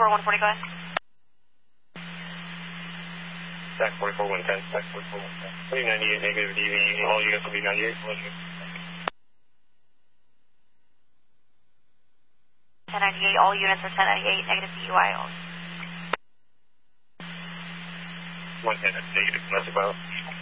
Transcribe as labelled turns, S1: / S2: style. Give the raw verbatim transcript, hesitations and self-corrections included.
S1: forty-four, one forty, go ahead.
S2: Stack forty-four, one ten, stack forty-four, one ten. twenty ninety-eight, negative D V, all units will be ninety-eight.
S1: ten ninety-eight, all units are ten ninety-eight, negative D U I.
S2: one ten, that's negative, that's about.